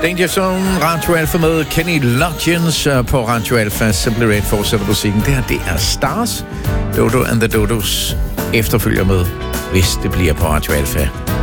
Danger Zone, Radio Alpha med Kenny Loggins på Radio Alpha. Simply Red fortsætter musikken. Det her, det er Stars, Dodo and the Dodos efterfølger med, hvis det bliver på Radio Alpha.